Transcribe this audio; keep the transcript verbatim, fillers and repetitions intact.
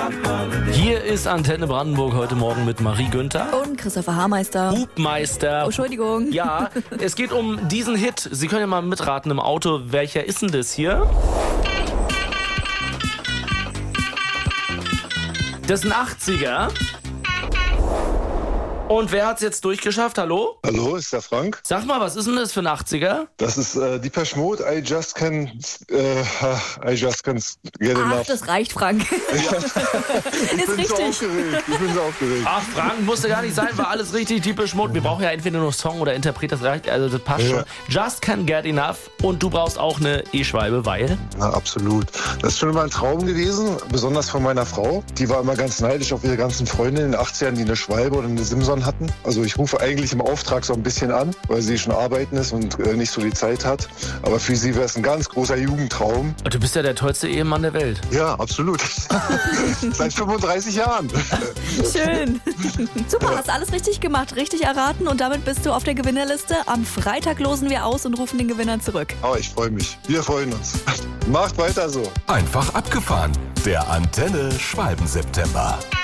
Hier ist Antenne Brandenburg heute Morgen mit Marie Günther. Und Christopher Haarmeister. Hubmeister. Oh, Entschuldigung. Ja, es geht um diesen Hit. Sie können ja mal mitraten im Auto. Welcher ist denn das hier? Das ist ein achtziger. Und wer hat's jetzt durchgeschafft? Hallo? Hallo, ist der Frank? Sag mal, was ist denn das für ein achtziger? Das ist äh, Depeche Mode, I just can, äh, I just can get Ach, enough. das reicht, Frank. ich ist bin richtig. so aufgeregt, ich bin so aufgeregt. Ach, Frank, musste gar nicht sein, war alles richtig. Depeche Mode. Wir brauchen ja entweder nur Song oder Interpret, das reicht, also das passt Ja. schon. Just can get enough. Und du brauchst auch eine E-Schwalbe, weil? Na, absolut. Das ist schon immer ein Traum gewesen, besonders von meiner Frau. Die war immer ganz neidisch auf ihre ganzen Freunde in den achtzigern, die eine Schwalbe oder eine Simson hatten. Also ich rufe eigentlich im Auftrag so ein bisschen an, weil sie schon arbeiten ist und äh, nicht so die Zeit hat. Aber für sie wäre es ein ganz großer Jugendtraum. Du bist ja der tollste Ehemann der Welt. Ja, absolut. Seit fünfunddreißig Jahren. Schön. Super, hast alles richtig gemacht, richtig erraten und damit bist du auf der Gewinnerliste. Am Freitag losen wir aus und rufen den Gewinner zurück. Aber ich freue mich. Wir freuen uns. Macht weiter so. Einfach abgefahren. Der Antenne Schwalben-September.